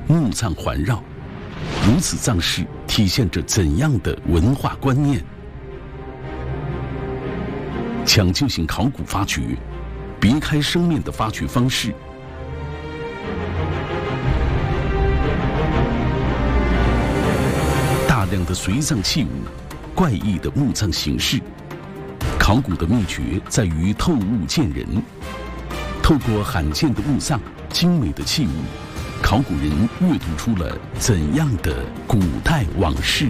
墓葬环绕，如此葬式体现着怎样的文化观念？抢救性考古发掘，别开生面的发掘方式。大量的随葬器物，怪异的墓葬形式。考古的秘诀在于透物见人，透过罕见的墓葬、精美的器物，考古人阅读出了怎样的古代往事？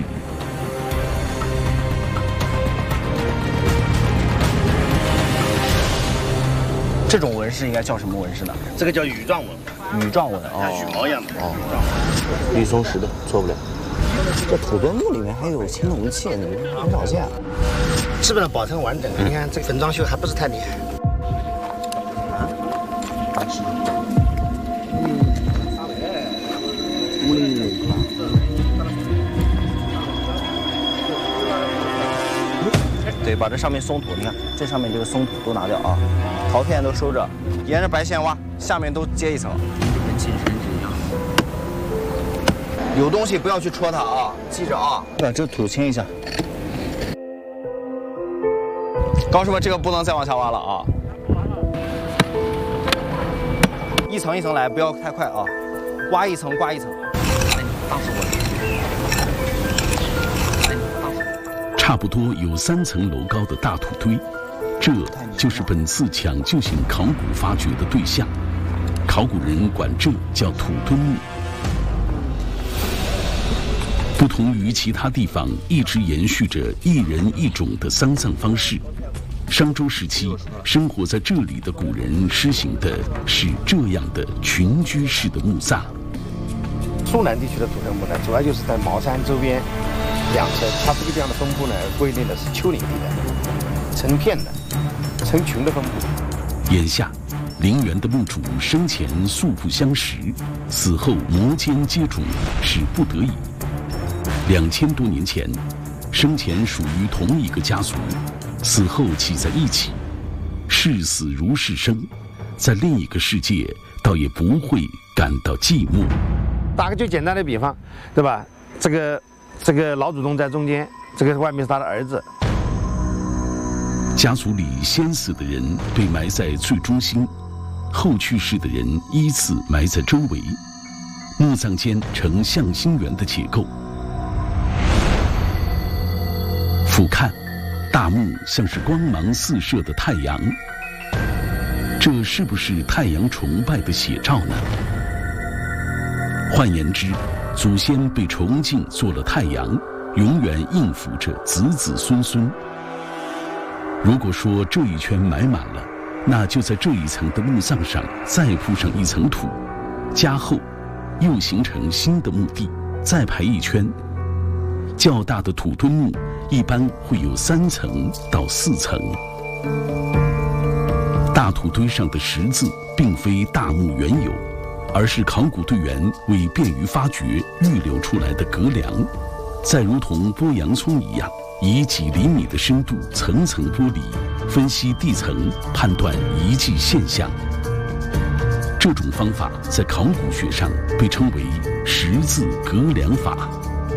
这种纹饰应该叫什么纹饰呢？ 这个叫羽状纹， 羽状纹像羽毛一样的。 绿松石的做不了。 这土墩墓里面还有青铜器，很少见。 基本上保存完整。你看这个粉装修还不是太厉害。 对，把这上面松土，你看这上面这个松土都拿掉啊，陶片都收着，沿着白线挖，下面都接一层。 跟金身是一样。 有东西不要去戳它啊，记着啊。把这土清一下。高师傅，这个不能再往下挖了啊。一层一层来，不要太快啊，挖一层刮一层。 差不多有3层楼高的大土堆，这就是本次抢救性考古发掘的对象。考古人管这叫土墩墓。不同于其他地方一直延续着一人一种的丧葬方式，商周时期生活在这里的古人施行的是这样的群居式的墓葬。 苏南地区的土墩墓呢，主要就是在茅山周边2侧，它这个地方的分布呢，规定的是丘陵地带，成片的、成群的分布。 眼下，陵园的墓主生前素不相识，死后摩肩接踵，是不得已。2000多年前，生前属于同一个家族，死后挤在一起，视死如是生，在另一个世界倒也不会感到寂寞。 打个最简单的比方，对吧？这个老祖宗在中间，这个外面是他的儿子。 家族里先死的人被埋在最中心，后去世的人依次埋在周围。墓葬间呈向心圆的结构。俯瞰，大墓像是光芒四射的太阳。这是不是太阳崇拜的写照呢？换言之，祖先被崇敬做了太阳，永远应付着子子孙孙。如果说这一圈埋满了，那就在这一层的墓葬上再铺上一层土，加厚，又形成新的墓地，再排一圈。较大的土墩墓一般会有3层到4层。大土堆上的石字并非大墓原有，而是考古队员为便于发掘预留出来的隔梁，再如同剥洋葱一样，以几厘米的深度层层剥离，分析地层，判断遗迹现象。这种方法在考古学上被称为十字隔梁法。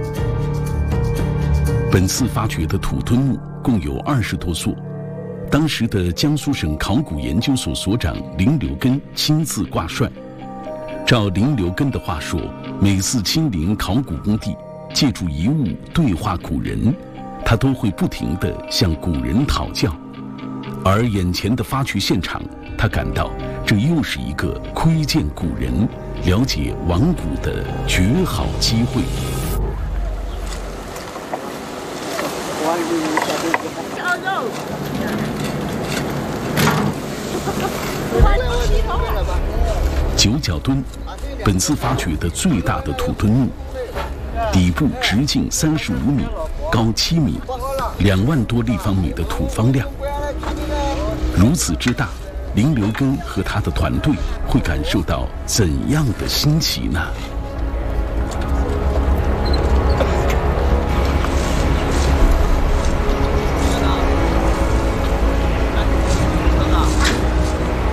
本次发掘的土墩墓共有20多座，当时的江苏省考古研究所所长林留根亲自挂帅。照林留根的话说，每次亲临考古工地，借助遗物对话古人，他都会不停地向古人讨教。而眼前的发掘现场，他感到这又是一个窥见古人、了解王古的绝好机会。九角墩，本次发掘的最大的土墩墓，底部直径35米，高7米，2万多立方米的土方量。如此之大，林留根和他的团队会感受到怎样的新奇呢？